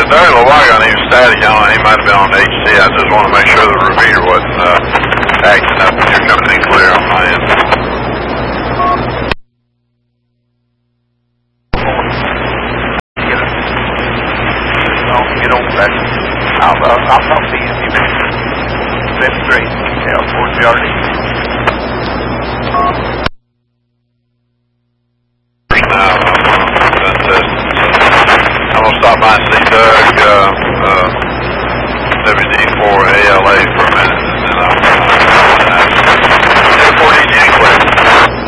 Larry LaWaga, he was static on. He might have been on HC. I just want to make sure the repeater wasn't acting up when you're coming in clear on my end. Get over that. I'll talk to you in a few minutes. 7-3, L 4 GRD. I'm going to stop by and